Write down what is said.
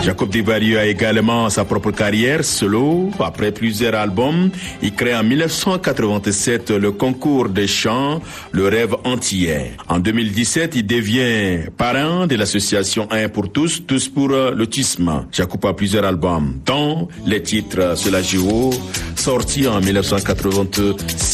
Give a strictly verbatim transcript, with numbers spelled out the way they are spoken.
Jacob Desvarieux a également sa propre carrière solo. Après plusieurs albums, il crée en mille neuf cent quatre-vingt-sept le concours des chants Le Rêve Antillais. En deux mille dix-sept, il devient parrain de l'association Un pour tous, tous pour l'autisme. Jacob a plusieurs albums, dont les titres sur la Géo, sortis en mille neuf cent quatre-vingt-six.